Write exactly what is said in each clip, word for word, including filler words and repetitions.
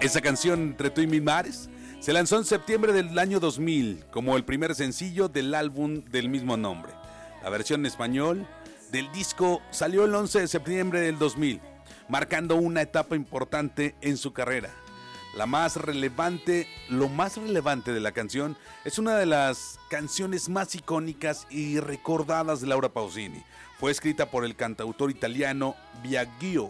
Esa canción, Entre tú y mil mares, se lanzó en septiembre del año dos mil como el primer sencillo del álbum del mismo nombre. La versión en español del disco salió el once de septiembre del dos mil, marcando una etapa importante en su carrera. La más relevante, lo más relevante de la canción es una de las canciones más icónicas y recordadas de Laura Pausini. Fue escrita por el cantautor italiano Biagio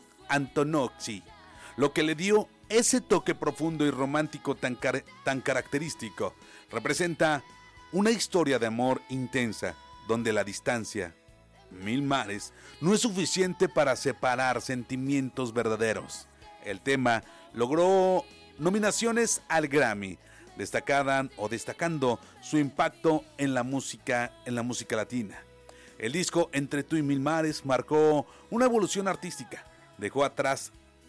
Antonozzi, lo que le dio ese toque profundo y romántico tan, car- tan característico. Representa una historia de amor intensa, donde la distancia, mil mares, no es suficiente para separar sentimientos verdaderos. El tema logró nominaciones al Grammy, destacaban o destacando su impacto en la música, en la música latina. El disco Entre tú y mil mares marcó una evolución artística, dejó atrás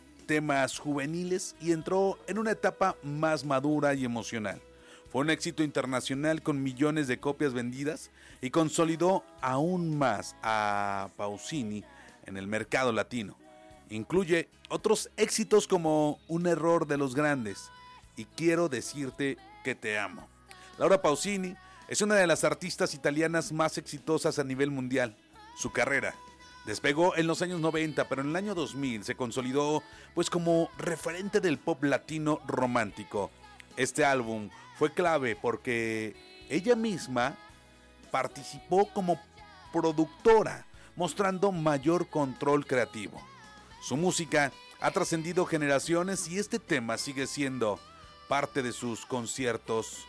temas juveniles y entró en una etapa más madura y emocional. Fue un éxito internacional con millones de copias vendidas y consolidó aún más a Pausini en el mercado latino. Incluye otros éxitos como Un error de los grandes y Quiero decirte que te amo. Laura Pausini es una de las artistas italianas más exitosas a nivel mundial. Su carrera despegó en los años noventa, pero en el año dos mil se consolidó pues como referente del pop latino romántico. Este álbum fue clave porque ella misma participó como productora, mostrando mayor control creativo. Su música ha trascendido generaciones y este tema sigue siendo parte de sus conciertos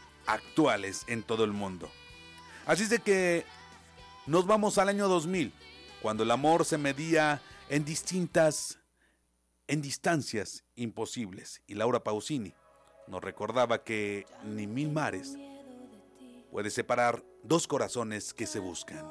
actuales en todo el mundo. Así es de que nos vamos al año dos mil, cuando el amor se medía en distintas, en distancias imposibles, y Laura Pausini nos recordaba que ni mil mares puede separar dos corazones que se buscan.